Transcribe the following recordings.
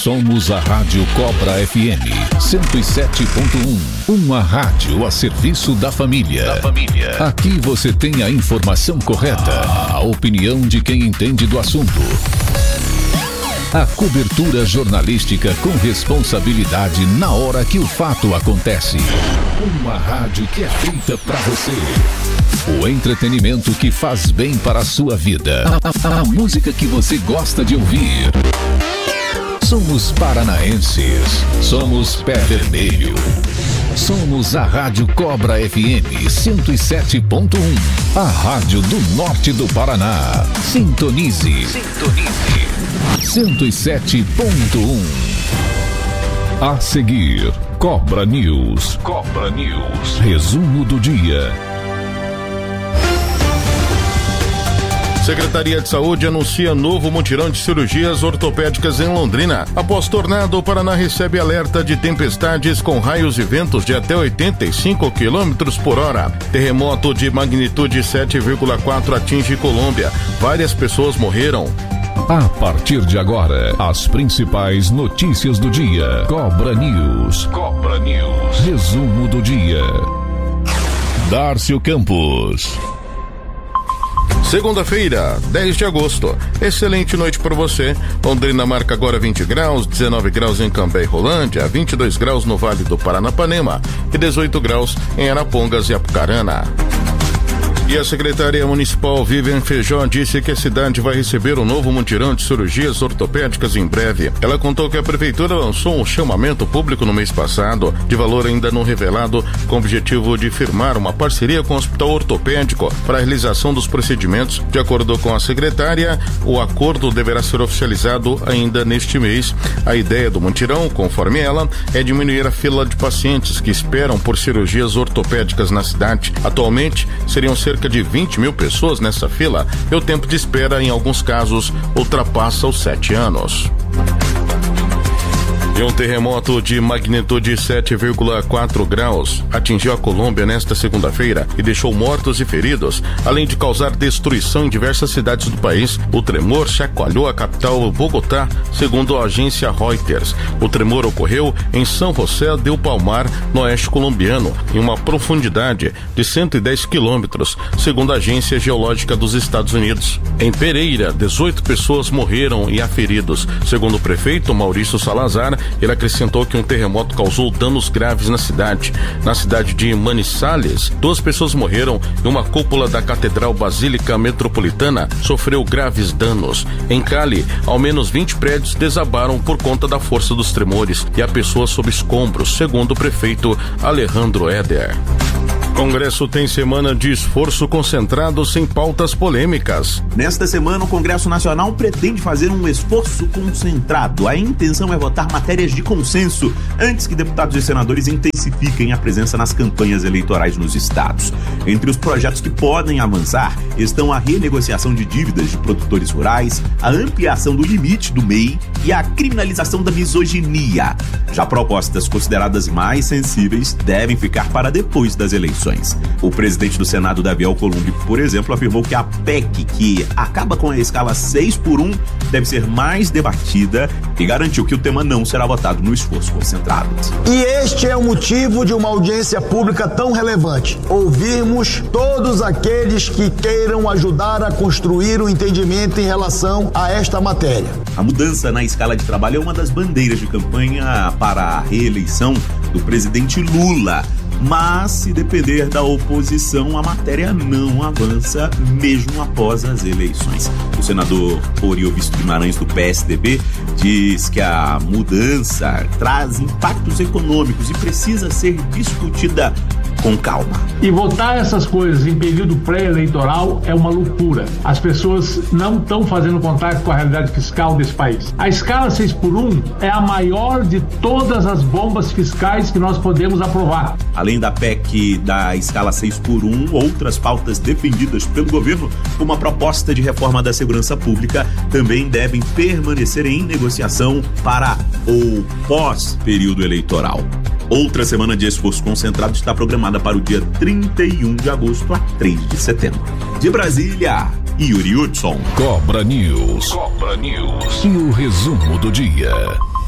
Somos a Rádio Cobra FM 107.1, uma rádio a serviço da família. Aqui você tem a informação correta, a opinião de quem entende do assunto. A cobertura jornalística com responsabilidade na hora que o fato acontece. Uma rádio que é feita pra você. O entretenimento que faz bem para a sua vida. A música que você gosta de ouvir. Somos paranaenses. Somos pé vermelho. Somos a Rádio Cobra FM 107.1. A rádio do norte do Paraná. Sintonize. 107.1. A seguir, Cobra News. Resumo do dia. Secretaria de Saúde anuncia novo mutirão de cirurgias ortopédicas em Londrina. Após tornado, o Paraná recebe alerta de tempestades com raios e ventos de até 85 km/h. Terremoto de magnitude 7,4 atinge Colômbia. Várias pessoas morreram. A partir de agora, as principais notícias do dia. Cobra News. Resumo do dia. Dárcio Campos. Segunda-feira, 10 de agosto. Excelente noite para você. Londrina marca agora 20 graus, 19 graus em Cambé e Rolândia, 22 graus no Vale do Paranapanema e 18 graus em Arapongas e Apucarana. E a secretária municipal Vivian Feijó disse que a cidade vai receber um novo mutirão de cirurgias ortopédicas em breve. Ela contou que a prefeitura lançou um chamamento público no mês passado, de valor ainda não revelado, com o objetivo de firmar uma parceria com o Hospital Ortopédico para a realização dos procedimentos. De acordo com a secretária, o acordo deverá ser oficializado ainda neste mês. A ideia do mutirão, conforme ela, é diminuir a fila de pacientes que esperam por cirurgias ortopédicas na cidade. Atualmente, seriam cerca de 20 mil pessoas nessa fila e o tempo de espera, em alguns casos, ultrapassa os 7 anos. E um terremoto de magnitude 7,4 graus atingiu a Colômbia nesta segunda-feira e deixou mortos e feridos, além de causar destruição em diversas cidades do país. O tremor chacoalhou a capital Bogotá, segundo a agência Reuters. O tremor ocorreu em São José del Palmar, no oeste colombiano, em uma profundidade de 110 quilômetros, segundo a Agência Geológica dos Estados Unidos. Em Pereira, 18 pessoas morreram e há feridos. Segundo o prefeito Maurício Salazar, ele acrescentou que um terremoto causou danos graves na cidade. Na cidade de Manizales, 2 pessoas morreram e uma cúpula da Catedral Basílica Metropolitana sofreu graves danos. Em Cali, ao menos 20 prédios desabaram por conta da força dos tremores e há pessoas sob escombros, segundo o prefeito Alejandro Eder. Congresso tem semana de esforço concentrado sem pautas polêmicas. Nesta semana, o Congresso Nacional pretende fazer um esforço concentrado. A intenção é votar matérias de consenso antes que deputados e senadores intensifiquem a presença nas campanhas eleitorais nos estados. Entre os projetos que podem avançar estão a renegociação de dívidas de produtores rurais, a ampliação do limite do MEI e a criminalização da misoginia. Já propostas consideradas mais sensíveis devem ficar para depois das eleições. O presidente do Senado, Davi Alcolumbre, por exemplo, afirmou que a PEC, que acaba com a escala 6x1, deve ser mais debatida e garantiu que o tema não será votado no esforço concentrado. E este é o motivo de uma audiência pública tão relevante. Ouvirmos todos aqueles que queiram ajudar a construir um entendimento em relação a esta matéria. A mudança na escala de trabalho é uma das bandeiras de campanha para a reeleição do presidente Lula. Mas, se depender da oposição, a matéria não avança mesmo após as eleições. O senador Oriovisto Guimarães, do PSDB, diz que a mudança traz impactos econômicos e precisa ser discutida com calma. E votar essas coisas em período pré-eleitoral é uma loucura. As pessoas não estão fazendo contato com a realidade fiscal desse país. A escala 6x1 é a maior de todas as bombas fiscais que nós podemos aprovar. Além da PEC da escala 6x1, outras pautas defendidas pelo governo, como a proposta de reforma da segurança pública, também devem permanecer em negociação para o pós-período eleitoral. Outra semana de esforço concentrado está programada para o dia 31 de agosto a 3 de setembro. De Brasília, Yuri Hudson. Cobra News. E o resumo do dia.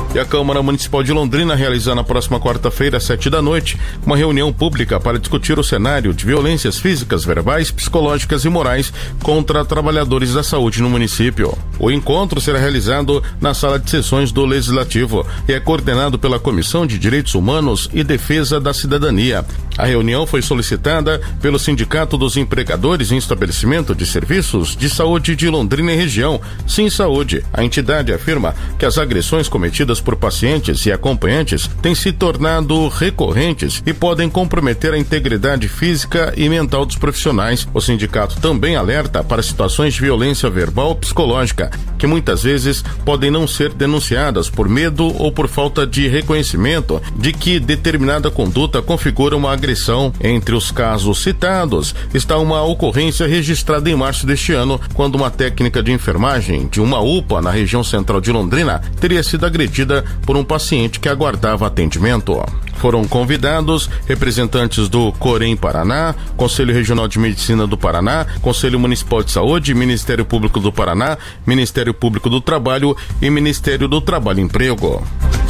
E a Câmara Municipal de Londrina realiza na próxima quarta-feira, às 7h, uma reunião pública para discutir o cenário de violências físicas, verbais, psicológicas e morais contra trabalhadores da saúde no município. O encontro será realizado na sala de sessões do Legislativo e é coordenado pela Comissão de Direitos Humanos e Defesa da Cidadania. A reunião foi solicitada pelo Sindicato dos Empregadores em Estabelecimento de Serviços de Saúde de Londrina e região, Sim Saúde. A entidade afirma que as agressões cometidas por pacientes e acompanhantes têm se tornado recorrentes e podem comprometer a integridade física e mental dos profissionais. O sindicato também alerta para situações de violência verbal ou psicológica, que muitas vezes podem não ser denunciadas por medo ou por falta de reconhecimento de que determinada conduta configura uma agressão. Entre os casos citados está uma ocorrência registrada em março deste ano, quando uma técnica de enfermagem de uma UPA na região central de Londrina teria sido agredida por um paciente que aguardava atendimento. Foram convidados representantes do Corém Paraná, Conselho Regional de Medicina do Paraná, Conselho Municipal de Saúde, Ministério Público do Paraná, Ministério Público do Trabalho e Ministério do Trabalho e Emprego.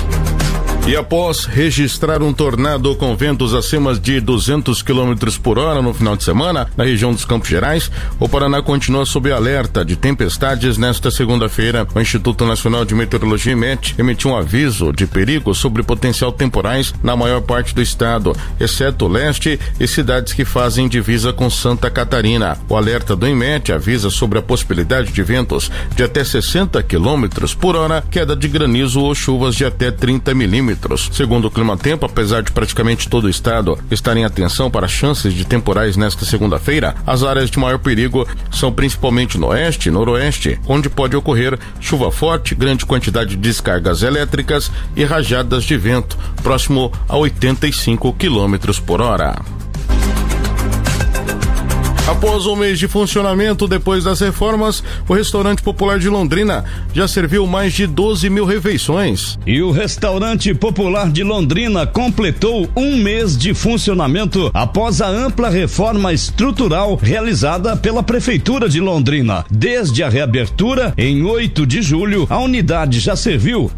E após registrar um tornado com ventos acima de 200 km por hora no final de semana, na região dos Campos Gerais, o Paraná continua sob alerta de tempestades nesta segunda-feira. O Instituto Nacional de Meteorologia, IMET, emitiu um aviso de perigo sobre potencial temporais na maior parte do estado, exceto o leste e cidades que fazem divisa com Santa Catarina. O alerta do IMET avisa sobre a possibilidade de ventos de até 60 km por hora, queda de granizo ou chuvas de até 30 milímetros. Segundo o Climatempo, apesar de praticamente todo o estado estar em atenção para chances de temporais nesta segunda-feira, as áreas de maior perigo são principalmente no oeste e noroeste, onde pode ocorrer chuva forte, grande quantidade de descargas elétricas e rajadas de vento, próximo a 85 km por hora. Após um mês de funcionamento depois das reformas, o Restaurante Popular de Londrina já serviu mais de 12 mil refeições. E o Restaurante Popular de Londrina completou um mês de funcionamento após a ampla reforma estrutural realizada pela Prefeitura de Londrina. Desde a reabertura, em 8 de julho, a unidade já serviu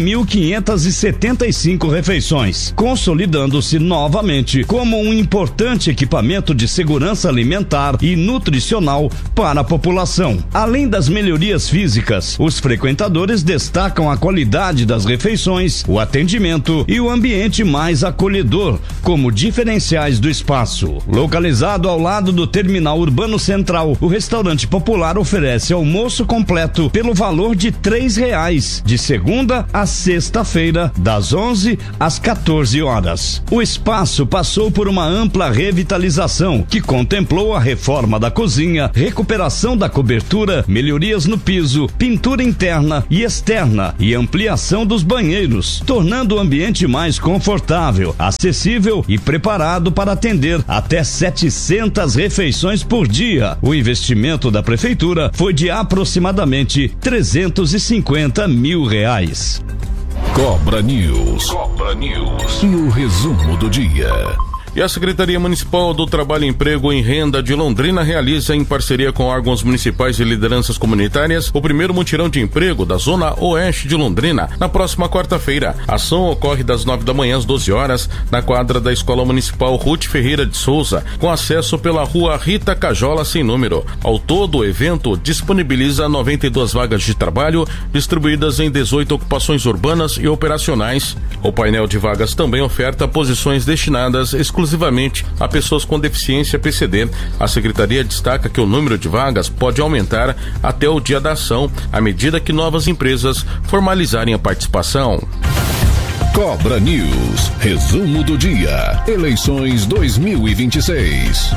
12.575 refeições, consolidando-se novamente como um importante equipamento de segurança alimentar e nutricional para a população. Além das melhorias físicas, os frequentadores destacam a qualidade das refeições, o atendimento e o ambiente mais acolhedor como diferenciais do espaço. Localizado ao lado do Terminal Urbano Central, o Restaurante Popular oferece almoço completo pelo valor de R$3, de segunda a sexta-feira, das 11 às 14 horas. O espaço passou por uma ampla revitalização que contemplou a reforma da cozinha, recuperação da cobertura, melhorias no piso, pintura interna e externa e ampliação dos banheiros, tornando o ambiente mais confortável, acessível e preparado para atender até 700 refeições por dia. O investimento da prefeitura foi de aproximadamente R$350 mil. Cobra News. E o resumo do dia. E a Secretaria Municipal do Trabalho e Emprego em Renda de Londrina realiza, em parceria com órgãos municipais e lideranças comunitárias, o primeiro mutirão de emprego da Zona Oeste de Londrina, na próxima quarta-feira. A ação ocorre das 9 da manhã às 12 horas, na quadra da Escola Municipal Ruth Ferreira de Souza, com acesso pela rua Rita Cajola sem número. Ao todo, o evento disponibiliza 92 vagas de trabalho, distribuídas em 18 ocupações urbanas e operacionais. O painel de vagas também oferta posições destinadas exclusivamente a pessoas com deficiência PCD. A Secretaria destaca que o número de vagas pode aumentar até o dia da ação, à medida que novas empresas formalizarem a participação. Cobra News, resumo do dia. Eleições 2026.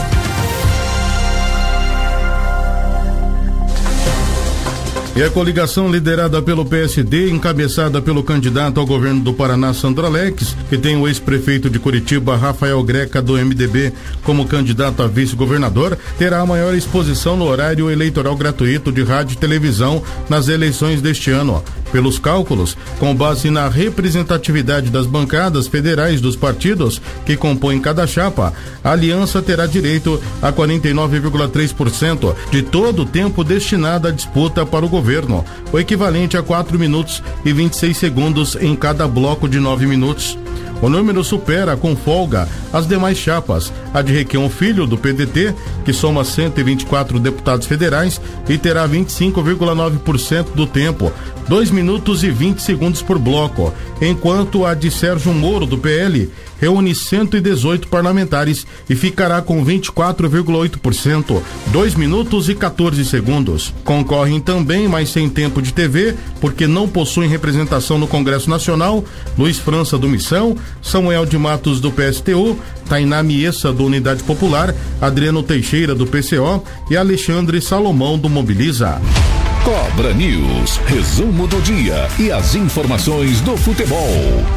E a coligação liderada pelo PSD, encabeçada pelo candidato ao governo do Paraná, Sandro Alex, que tem o ex-prefeito de Curitiba, Rafael Greca, do MDB, como candidato a vice-governador, terá a maior exposição no horário eleitoral gratuito de rádio e televisão nas eleições deste ano. Pelos cálculos, com base na representatividade das bancadas federais dos partidos que compõem cada chapa, a aliança terá direito a 49,3% de todo o tempo destinado à disputa para o governo, o equivalente a 4 minutos e 26 segundos em cada bloco de 9 minutos. O número supera com folga as demais chapas, a de Requião Filho, do PDT, que soma 124 deputados federais e terá 25,9% do tempo, 2 minutos e 20 segundos por bloco, enquanto a de Sérgio Moro, do PL, reúne 118 parlamentares e ficará com 24,8%, 2 minutos e 14 segundos. Concorrem também, mas sem tempo de TV, porque não possuem representação no Congresso Nacional, Luiz França, do Missão, Samuel de Matos, do PSTU, Tainá Miessa, do Unidade Popular, Adriano Teixeira, do PCO e Alexandre Salomão, do Mobiliza. Cobra News, resumo do dia e as informações do futebol.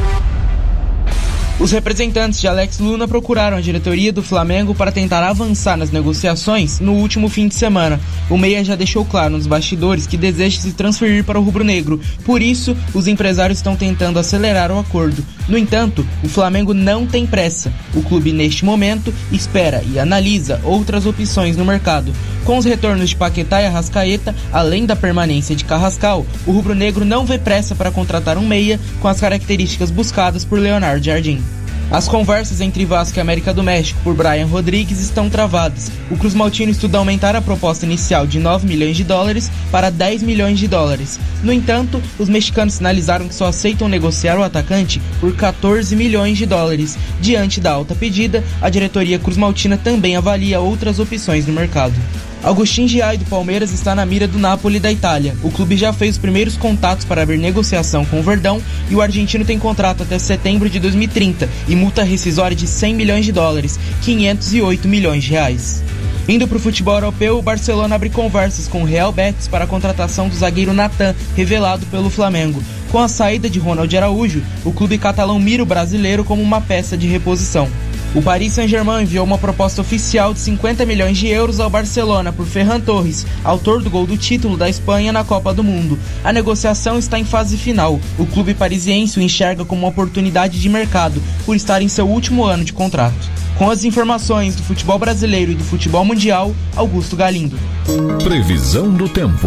Os representantes de Alex Luna procuraram a diretoria do Flamengo para tentar avançar nas negociações no último fim de semana. O meia já deixou claro nos bastidores que deseja se transferir para o rubro-negro. Por isso, os empresários estão tentando acelerar o acordo. No entanto, o Flamengo não tem pressa. O clube, neste momento, espera e analisa outras opções no mercado. Com os retornos de Paquetá e Arrascaeta, além da permanência de Carrascal, o rubro-negro não vê pressa para contratar um meia com as características buscadas por Leonardo Jardim. As conversas entre Vasco e América do México por Brian Rodrigues estão travadas. O Cruz Maltino estuda aumentar a proposta inicial de 9 milhões de dólares para 10 milhões de dólares. No entanto, os mexicanos sinalizaram que só aceitam negociar o atacante por 14 milhões de dólares. Diante da alta pedida, a diretoria Cruz Maltina também avalia outras opções no mercado. Agustin Giai, do Palmeiras, está na mira do Napoli da Itália. O clube já fez os primeiros contatos para abrir negociação com o Verdão e o argentino tem contrato até setembro de 2030 e multa rescisória de 100 milhões de dólares, 508 milhões de reais. Indo para o futebol europeu, o Barcelona abre conversas com o Real Betis para a contratação do zagueiro Natan, revelado pelo Flamengo. Com a saída de Ronald Araújo, o clube catalão mira o brasileiro como uma peça de reposição. O Paris Saint-Germain enviou uma proposta oficial de 50 milhões de euros ao Barcelona por Ferran Torres, autor do gol do título da Espanha na Copa do Mundo. A negociação está em fase final. O clube parisiense o enxerga como uma oportunidade de mercado, por estar em seu último ano de contrato. Com as informações do futebol brasileiro e do futebol mundial, Augusto Galindo. Previsão do tempo.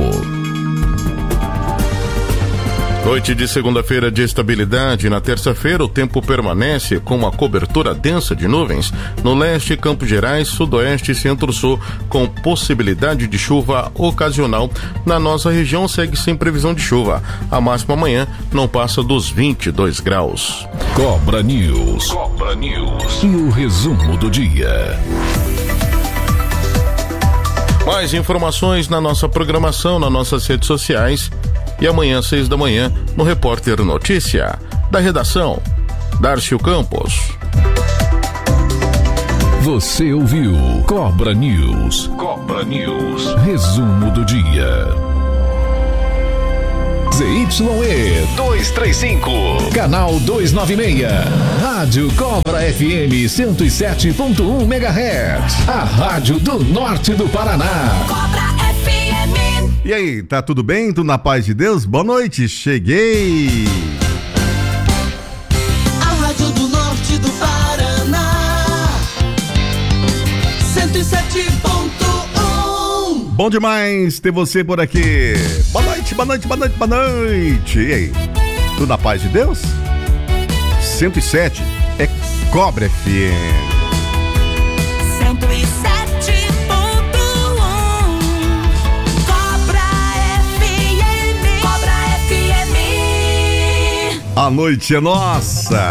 Noite de segunda-feira de estabilidade. Na terça-feira, o tempo permanece com uma cobertura densa de nuvens no leste, Campos Gerais, sudoeste e centro-sul, com possibilidade de chuva ocasional. Na nossa região, segue sem previsão de chuva. A máxima amanhã não passa dos 22 graus. Cobra News. Cobra News. E o resumo do dia. Mais informações na nossa programação, nas nossas redes sociais. E amanhã, 6 da manhã, no Repórter Notícia. Da redação, Darcio Campos. Você ouviu Cobra News. Cobra News. Resumo do dia. ZYE 235, canal 296. Rádio Cobra FM 107.1 MHz. A rádio do norte do Paraná. Cobra FM. E aí, tá tudo bem? Tudo na paz de Deus? Boa noite, cheguei! A rádio do norte do Paraná, 107.1. Bom demais ter você por aqui. Boa noite, boa noite, boa noite, boa noite. E aí, tudo na paz de Deus? 107 é Cobra FM. 107.1. A noite é nossa.